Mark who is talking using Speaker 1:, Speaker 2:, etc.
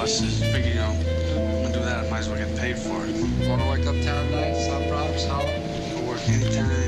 Speaker 1: boss. I figure, I'm gonna do that. I might as well get paid for it.
Speaker 2: Want to work uptown nights, no problems, holla.
Speaker 1: I'll work anytime.